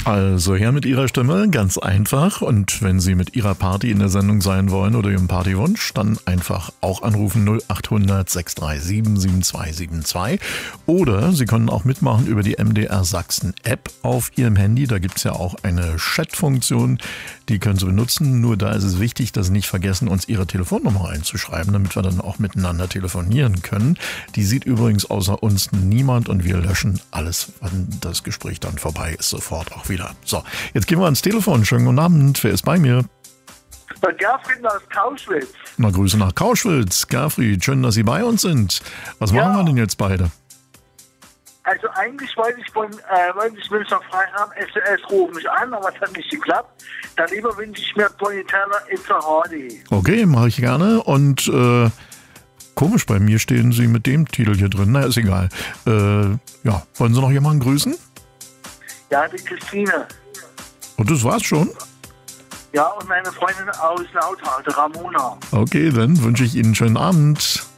Also her mit Ihrer Stimme, ganz einfach. Und wenn Sie mit Ihrer Party in der Sendung sein wollen oder Ihrem Partywunsch, dann einfach auch anrufen 0800 637 7272. Oder Sie können auch mitmachen über die MDR Sachsen App auf Ihrem Handy. Da gibt es ja auch eine Chat-Funktion, die können Sie benutzen. Nur da ist es wichtig, dass Sie nicht vergessen, uns Ihre Telefonnummer einzuschreiben, damit wir dann auch miteinander telefonieren können. Die sieht übrigens außer uns niemand und wir löschen alles, wenn das Gespräch dann vorbei ist, sofort auch wieder. So, jetzt gehen wir ans Telefon. Schönen guten Abend. Wer ist bei mir? Gerfried aus Kauschwitz. Na, Grüße nach Kauschwitz. Gerfried, schön, dass Sie bei uns sind. Was machen wir denn jetzt beide? Also eigentlich wollte ich will noch frei haben, SOS rufe mich an, aber es hat nicht geklappt. Dann lieber wünsche ich mir Bonitana It's a Hardy. Okay, mache ich gerne. Und komisch, bei mir stehen Sie mit dem Titel hier drin. Na, ist egal. Ja, wollen Sie noch jemanden grüßen? Ja, die Christine. Und das war's schon? Ja, und meine Freundin aus Lauthal, die Ramona. Okay, dann wünsche ich Ihnen einen schönen Abend.